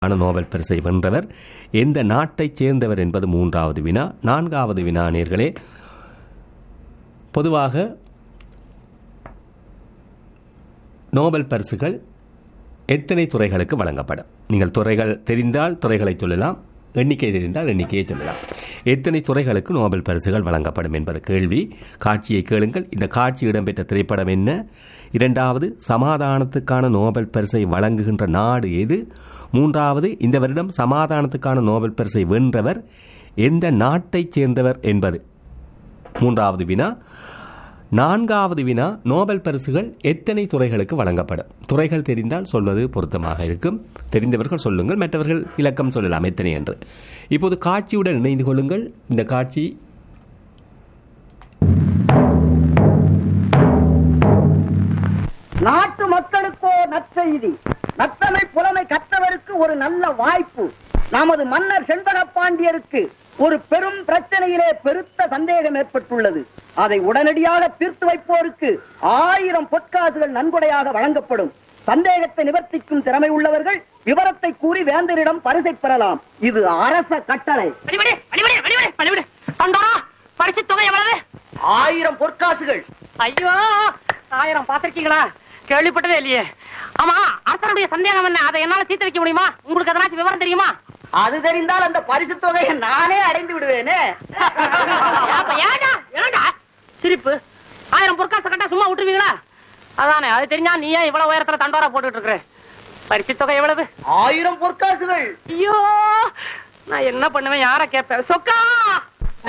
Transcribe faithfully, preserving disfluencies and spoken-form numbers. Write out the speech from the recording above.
Nobel பரிசை வென்றவர் எந்த நாட்டைச் சேர்ந்தவர் என்பது மூன்றாவது வினா. நான்காவது வினா நேயர்களே, பொதுவாக நோபல் பரிசுகள் எத்தனை துறைகளுக்கு வழங்கப்படும்? நீங்கள் துறைகள் தெரிந்தால் துறைகளை சொல்லலாம், எண்ணிக்கை தெரிந்தால் எண்ணிக்கையை சொல்லலாம். எத்தனை துறைகளுக்கு நோபல் பரிசுகள் வழங்கப்படும் என்பது கேள்வி. காட்சியை கேளுங்கள். இந்த காட்சி இடம்பெற்ற திரைப்படம் என்ன? இரண்டாவது, சமாதானத்துக்கான நோபல் பரிசை வழங்குகின்ற நாடு எது? மூன்றாவது, இந்த வருடம் சமாதானத்துக்கான நோபல் பரிசை வென்றவர் எந்த நாட்டைச் சேர்ந்தவர் என்பது மூன்றாவது வினா. நான்காவது வினா, நோபல் பரிசுகள் எத்தனை துறைகளுக்கு வழங்கப்படும்? துறைகள் தெரிந்தால் சொல்வது பொருத்தமாக இருக்கும். தெரிந்தவர்கள் சொல்லுங்கள், மற்றவர்கள் இலக்கம் சொல்லலாம் எத்தனை என்று. இப்போது காட்சியுடன் இணைந்து கொள்ளுங்கள். இந்த காட்சி நாட்டு மக்களுக்கோ நற்செய்தி. நத்தமை புலமை கற்றவருக்கு ஒரு நல்ல வாய்ப்பு. நமது மன்னர் செண்பக பாண்டியருக்கு ஒரு பெரும் பிரச்சனையிலே பெருத்த சந்தேகம் ஏற்பட்டுள்ளது. அதை உடனடியாக தீர்த்து வைப்போருக்கு ஆயிரம் பொற்காசுகள் நன்கொடையாக வழங்கப்படும். சந்தேகத்தை நிவர்த்திக்கும் திறமை உள்ளவர்கள் விவரத்தை கூறி வேந்தரிடம் பரிசை பெறலாம். இது அரச கட்டளை. பரிசு தொகை எவ்வளவு? ஆயிரம் பொற்காசுகள். ஐயோ, ஆயிரம் பாத்திருக்கீங்களா? கேள்விப்பட்டதே இல்லையே. ஆமா, அரசனுடைய சந்தேகம் என்ன? அதை என்னால தீர்த்து வைக்க முடியுமா? உங்களுக்கு எதனாச்சும் விவரம் தெரியுமா? அது தெரிந்தால் அந்த பரிசு தொகையை நானே அடைந்து விடுவேனே. சிரிப்பு. ஆயிரம் பொற்காசு கட்டா சும்மா விட்டுருவீங்களா? அதானே, அது தெரிஞ்சா நீ ஏன் இவ்வளவு உயரத்துல தண்டோரா போட்டுட்டு இருக்கிற? பரிசு தொகை எவ்வளவு? ஆயிரம் பொற்காசுகள். ஐயோ, நான் என்ன பண்ணுவேன்? யார கேட்பேன்? சொக்கா